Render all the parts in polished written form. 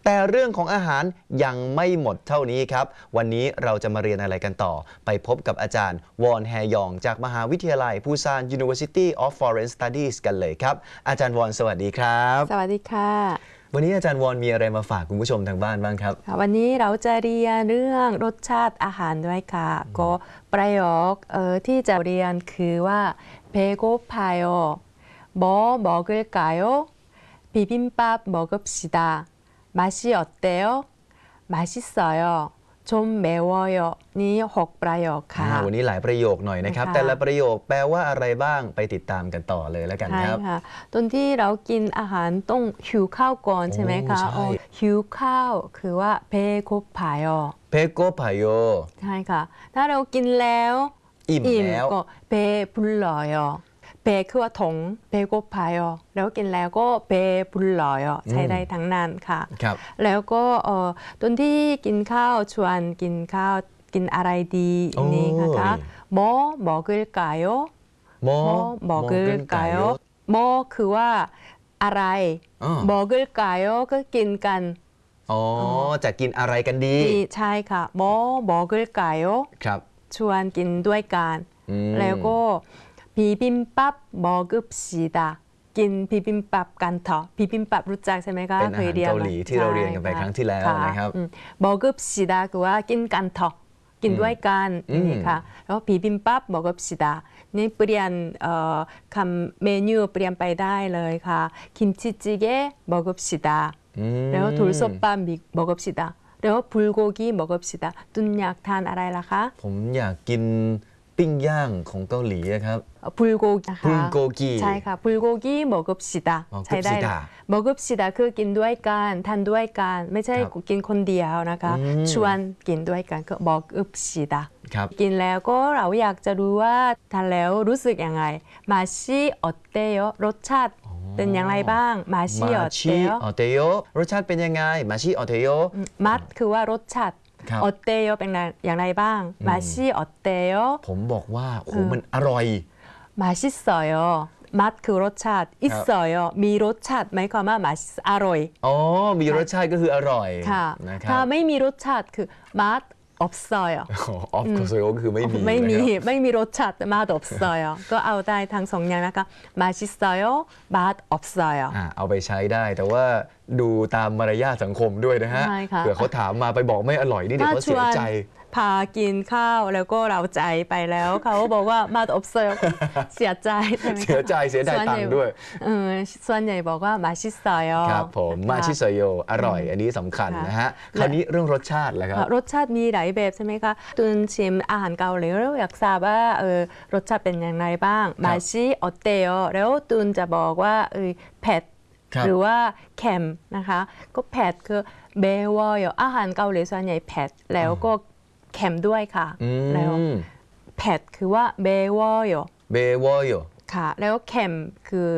แต่เรื่องของอาหารยังไม่หมดเท่านี้ครับวันนี้เราจะมาเรียนอะไรกันต่อไปพบกับอาจารย์วอนแฮยองจากมหาวิทยาลัยปูซาน University of Foreign Studies กันเลยครับอาจารย์วอนสวัสดีครับสวัสดีค่ะวันนี้อาจารย์วอนมีอะไรมาฝากคุณผู้ชมทางบ้านบ้างครับวันนี้เราจะเรียนเรื่องรสชาติอาหารด้วยค่ะก็ประโยคที่จะเรียนคือว่า배고파요 뭐 먹을까요 비빔밥 먹읍시다 맛이 어때요 맛있어요 좀 매워요 นี่6ประโยคค่ะวันนี้หลายประโยคหน่อยนะครับแต่ละประโยคแปลว่าอะไรบ้างไปติดตามกันต่อเลยแล้วกันครับใช่ค่ะตอนที่เรากินอาหารต้องหิวข้าวก่อนใช่ไหมคะหิวข้าวคือว่า배고파요 배고파요 ใช่ค่ะถ้าเรากินแล้วอิ่มแล้วก็배불러요เปคือว่าถง배고파요แล้วกินแล้วก็배불러요ใช้ได้ทั้งนั้นค่ะแล้วก็ตอนที่กินข้าวชวนกินข้าวกินอะไรดีนี่ค่ะ뭐 먹을까요 뭐 먹을까요 뭐คือว่าอะไร먹을까요ก็กินกันจะกินอะไรกันดีใช่ค่ะ뭐 먹을까요 ครับชวนกินด้วยกันแล้วก็비빔밥 먹읍시다กินบิบิมบับกันเถอะบิบิมบับรู้จักใช่ไหมคะเป็นอาหารเกาหลีที่เราเรียนกันไปครั้งที่แล้วนะครับ 먹읍시다คือว่ากินกันเถอะกินด้วยกันนี่ค่ะแล้วบิบิมบับ먹읍시다นี่เปลี่ยนคำเมนูเปลี่ยนไปได้เลยค่ะ김치찌개 먹읍시다แล้ว돌솥밥 먹읍시다แล้ว불고기 먹읍시다ตุนอยากทานอะไรล่ะคะผมอยากกินปิ้งย่างของเกาหลีครับ 불고기นะคะ 불고기 ใช่ค่ะ불고기 먹읍시다ใช้ได้먹읍시다คือกินด้วยกันทานด้วยกันไม่ใช่กินคนเดียวนะคะชวนกินด้วยกันก็먹읍시다กินแล้วก็เราอยากจะรู้ว่าทานแล้วรู้สึกยังไง맛이 어때요รสชาติเป็นอย่างไรบ้าง맛이 어때요 รสชาติเป็นยังไง맛이 어때요 맛คือว่ารสชาติ어때요เป็นอย่างไรบ้าง맛이 어때요 ผมบอกว่าโอ้มันอร่อย 맛있어요 맛คือรสชาติ있어요มีรสชาติหมายความว่า맛อร่อยมีรสชาติก็คืออร่อยค่ะถ้าไม่มีรสชาติคือ맛 없어요 없어요ก็คือไม่มีรสชาติ맛 없어요ก็เอาได้ทั้งสองอย่างนะคะ맛있어요 맛 없어요 เอาไปใช้ได้แต่ว่าดูตามมารยาทสังคมด้วยนะฮะเผื่อเขาถามมาไปบอกไม่อร่อยนี่เดี๋ยวเขาเสียใจพากินข้าวแล้วก็เราใจไปแล้วเขาบอกว่า맛 없어요เสียใจเสียดายตังค์ด้วยส่วนใหญ่บอกว่า맛있어요 ครับผม맛있어요อร่อยอันนี้สำคัญนะฮะคราวนี้เรื่องรสชาติล่ะครับรสชาติมีหลายแบบใช่ไหมคะตุนชิมอาหารเกาหลีแล้วอยากทราบว่ารสชาติเป็นอย่างไรบ้าง맛이 어때요แล้วตุนจะบอกว่าเผ็ดหรือว่าเค็มนะคะก็เผ็ดคือ매워요อาหารเกาหลีส่วนใหญ่เผ็ดแล้วก็เค็มด้วยค่ะแล้วเผ็ดคือว่า매워요ค่ะแล้วเค็มคือ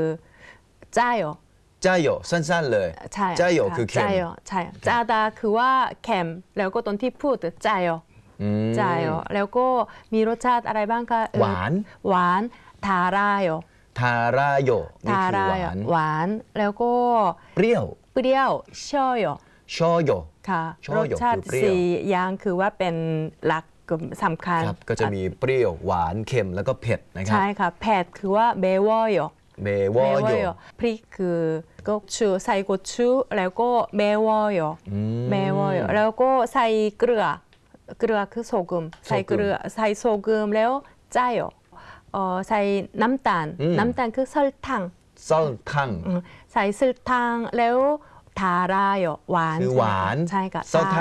짜요 สั้นๆเลย짜요คือเค็มใช่짜다คือว่าเค็มแล้วก็ตอนที่พูด짜요แล้วก็มีรสชาติอะไรบ้างคะหวาน 달아요 นี่คือหวานแล้วก็เปรี้ยว 셔요ค่ะรสชาติ4อย่างคือว่าเป็นหลักสำคัญก็จะมีเปรี้ยวหวานเค็มแล้วก็เผ็ดนะครับใช่ค่ะเผ็ดคือว่า매워요พริกคือ고추ใส่고추แล้วก็매워요แล้วก็ใส่เกลือคือ소금ใส่เกลือใส่소금แล้ว짜요ใส่น้ำตาลคือ설탕ใส่설탕แล้ว달아요หวานคือหวานใช่ค่ะ 설탕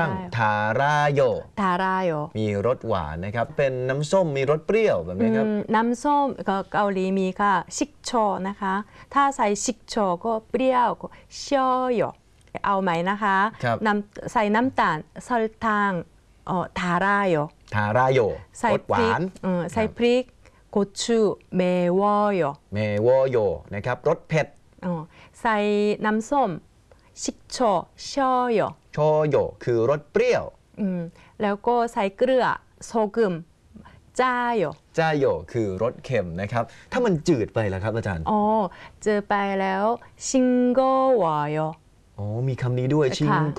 달아요มีรสหวานนะครับเป็นน้ำส้มมีรสเปรี้ยวแบบนี้ครับน้ำส้มเกาหลีมีค่ะ식초นะคะถ้าใส่식초ก็เปรี้ยวก็셔요เอาไหมนะคะใส่น้ำตาล설탕 달아요 รสหวานใส่พริก고추 매워요 นะครับรสเผ็ดใส่น้ำส้ม식초 셔요 คือรสเปรี้ยวแล้วก็ใส่เกลือ소금 짜요 คือรสเค็มนะครับถ้ามันจืดไปล่ะครับอาจารย์จืดไปแล้ว싱거워요 มีคำนี้ด้วยชิงโก